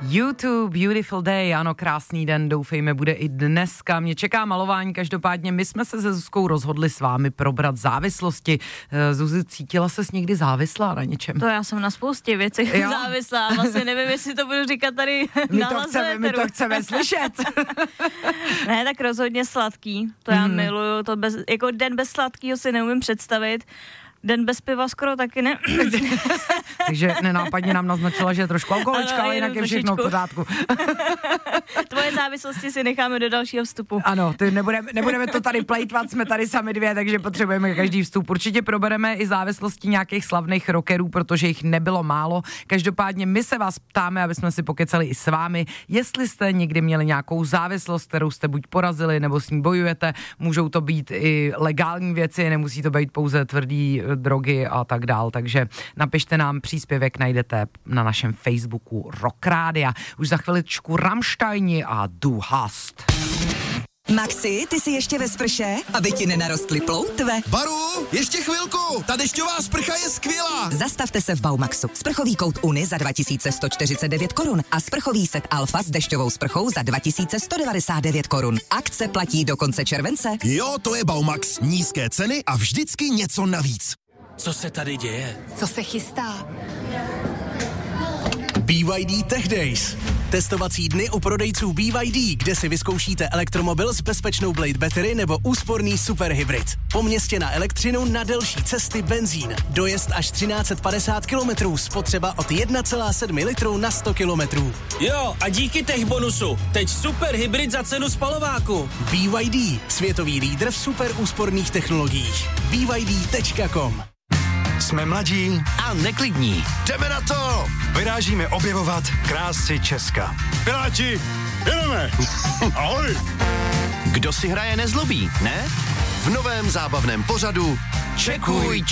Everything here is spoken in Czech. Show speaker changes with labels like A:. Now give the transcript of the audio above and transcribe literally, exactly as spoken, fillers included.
A: YouTube, Beautiful Day, ano, krásný den, doufejme, bude i dneska. Mě čeká malování, každopádně my jsme se se Zuzkou rozhodli s vámi probrat závislosti. Zuzi, cítila ses někdy závislá na něčem?
B: To já jsem na spoustě věcí závislá, vlastně nevím, jestli to budu říkat tady
A: my
B: na
A: to chceme, My to chceme slyšet.
B: Ne, tak rozhodně sladký, to já hmm. miluju, to bez, jako den bez sladkýho si neumím představit. Den bez piva skoro taky ne.
A: Takže nenápadně nám naznačila, že je trošku alkoholička, ale jinak je všechno v pořádku.
B: Tvoje závislosti si necháme do dalšího vstupu.
A: Ano, ty nebudeme, nebudeme to tady plejtvat, jsme tady sami dvě, takže potřebujeme každý vstup. Určitě probereme i závislosti nějakých slavných rockerů, protože jich nebylo málo. Každopádně my se vás ptáme, aby jsme si pokecali i s vámi, jestli jste někdy měli nějakou závislost, kterou jste buď porazili, nebo s ní bojujete. Můžou to být i legální věci, nemusí to být pouze tvrdý drogy a tak dál, takže napište nám, příspěvek najdete na našem Facebooku Rock Rádia. Už za chviličku Rammsteini a Du hast.
C: Maxi, ty jsi ještě ve sprše? Aby ti nenarostly ploutve?
D: Baru, ještě chvilku, ta dešťová sprcha je skvělá.
C: Zastavte se v Baumaxu. Sprchový kout Uni za dva tisíce sto čtyřicet devět korun a sprchový set Alfa s dešťovou sprchou za dva tisíce sto devadesát devět korun. Akce platí do konce července.
D: Jo, to je Baumax. Nízké ceny a vždycky něco navíc.
E: Co se tady děje?
F: Co se chystá?
E: B Y D Tech Days. Testovací dny u prodejců B Y D, kde si vyzkoušíte elektromobil s bezpečnou Blade Battery nebo úsporný superhybrid. Po městě na elektřinu, na delší cesty benzín. Dojezd až třináct set padesát kilometrů, spotřeba od jedna celá sedm litru na sto kilometrů.
G: Jo, a díky tech bonusu, teď superhybrid za cenu spalováku.
E: B Y D, světový lídr v super úsporných technologiích. B Y D tečka com.
H: Jsme mladí
E: a neklidní.
D: Jdeme na to!
H: Vyrážíme objevovat krásy Česka.
D: Piráti, jedeme! Ahoj!
E: Kdo si hraje nezlobí, ne?
D: V novém zábavném pořadu Čekuj